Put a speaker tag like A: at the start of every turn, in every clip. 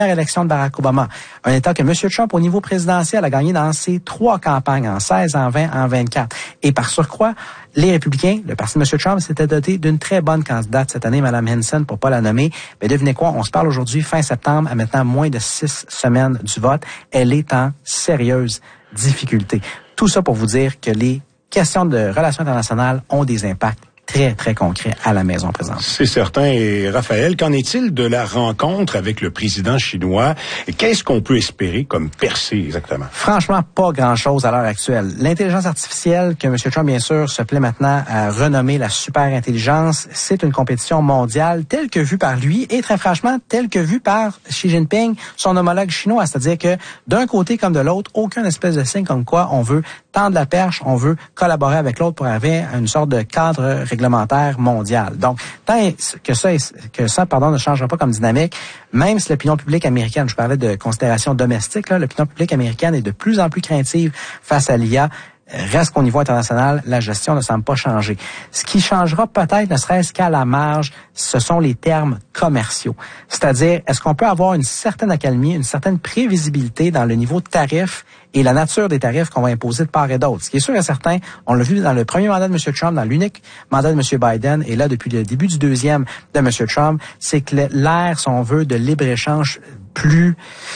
A: élection de Barack Obama. Un État que M. Trump, au niveau présidentiel, a gagné dans ses 3 campagnes, en 16, en 20, en 24. Et par surcroît, les Républicains, le parti de M. Trump, s'était doté d'une très bonne candidate cette année, Mme Henson, pour pas la nommer. Mais devinez quoi, on se parle aujourd'hui, fin septembre, à maintenant moins de 6 semaines du vote. Elle est en sérieuse difficulté. Tout ça pour vous dire que les questions de relations internationales ont des impacts très, très concret à la maison présente.
B: C'est certain. Et Raphaël, qu'en est-il de la rencontre avec le président chinois? Et qu'est-ce qu'on peut espérer comme percée exactement?
A: Franchement, pas grand-chose à l'heure actuelle. L'intelligence artificielle, que M. Trump, bien sûr, se plaît maintenant à renommer la super-intelligence, c'est une compétition mondiale telle que vue par lui et très franchement, telle que vue par Xi Jinping, son homologue chinois. C'est-à-dire que d'un côté comme de l'autre, aucun espèce de signe comme quoi on veut tendre la perche, on veut collaborer avec l'autre pour arriver à une sorte de cadre réglementaire mondial. Donc, tant que ça ne changera pas comme dynamique, même si l'opinion publique américaine, je parlais de considérations domestiques, là, l'opinion publique américaine est de plus en plus craintive face à l'IA. Reste qu'au niveau international, la gestion ne semble pas changer. Ce qui changera peut-être, ne serait-ce qu'à la marge, ce sont les termes commerciaux. C'est-à-dire, est-ce qu'on peut avoir une certaine accalmie, une certaine prévisibilité dans le niveau de tarif et la nature des tarifs qu'on va imposer de part et d'autre. Ce qui est sûr et certain, on l'a vu dans le premier mandat de M. Trump, dans l'unique mandat de M. Biden, et là, depuis le début du deuxième de M. Trump, c'est que l'ère, si on veut, de libre-échange plus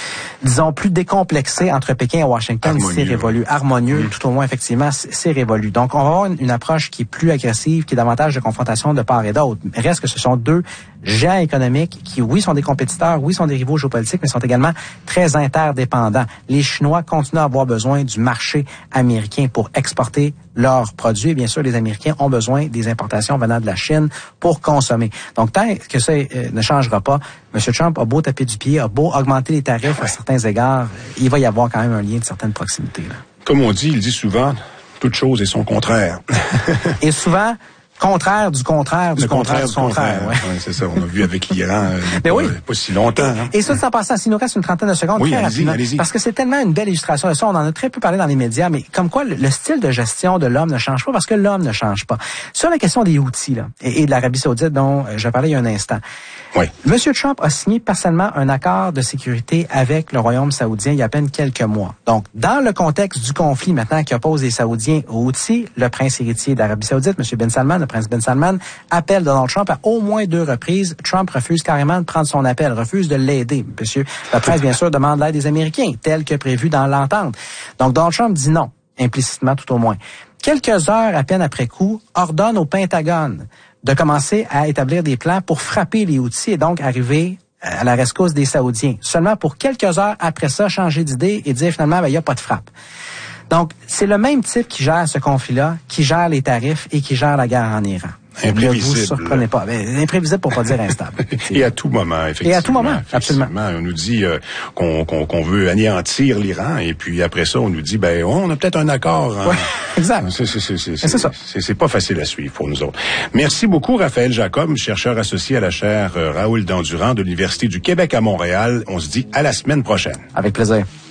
A: décomplexé entre Pékin et Washington, c'est révolu. Harmonieux, tout au moins, effectivement, c'est révolu. Donc, on va avoir une approche qui est plus agressive, qui est davantage de confrontation de part et d'autre. Reste que ce sont deux géants économiques qui, oui, sont des compétiteurs, oui, sont des rivaux géopolitiques, mais sont également très interdépendants. Les Chinois continuent à avoir besoin du marché américain pour exporter leurs produits. Et bien sûr, les Américains ont besoin des importations venant de la Chine pour consommer. Donc, tant que ça ne changera pas, M. Trump a beau taper du pied, a beau augmenter les tarifs à certains égards, il va y avoir quand même un lien de certaine proximité. Là.
B: Comme on dit, il dit souvent, toute chose est son contraire.
A: Et souvent, contraire du contraire du contraire du contraire.
B: Ouais. Ouais, c'est ça, on a vu avec l'Iran pas si longtemps. Hein.
A: Et ça, sans passant, s'il nous reste une trentaine de secondes,
B: oui,
A: très rapidement,
B: allez-y.
A: Parce que c'est tellement une belle illustration de ça, on en a très peu parlé dans les médias, mais comme quoi le style de gestion de l'homme ne change pas parce que l'homme ne change pas. Sur la question des Houthis là, et de l'Arabie Saoudite dont je parlais il y a un instant,
B: oui.
A: M. Trump a signé personnellement un accord de sécurité avec le Royaume saoudien il y a à peine quelques mois. Donc, dans le contexte du conflit maintenant qui oppose les Saoudiens aux Houthis, le prince héritier d'Arabie Saoudite, M. Ben Salman, le prince Ben Salman, appelle Donald Trump à au moins 2 reprises. Trump refuse carrément de prendre son appel, refuse de l'aider. Monsieur, la presse, bien sûr, demande l'aide des Américains, tel que prévu dans l'entente. Donc, Donald Trump dit non, implicitement tout au moins. Quelques heures à peine après coup, ordonne au Pentagone de commencer à établir des plans pour frapper les Houthis et donc arriver à la rescousse des Saoudiens. Seulement pour quelques heures après ça, changer d'idée et dire finalement, il n'y a pas de frappe. Donc, c'est le même type qui gère ce conflit-là, qui gère les tarifs et qui gère la guerre en Iran.
B: Imprévisible.
A: Ne vous surprenez pas. Imprévisible pour pas dire instable.
B: Et à tout moment, effectivement.
A: Et à tout moment, absolument.
B: On nous dit qu'on veut anéantir l'Iran et puis après ça, on nous dit, on a peut-être un accord. Hein.
A: Ouais, exact.
B: C'est ça. C'est pas facile à suivre pour nous autres. Merci beaucoup, Raphaël Jacob, chercheur associé à la chaire Raoul Dandurand de l'Université du Québec à Montréal. On se dit à la semaine prochaine.
A: Avec plaisir.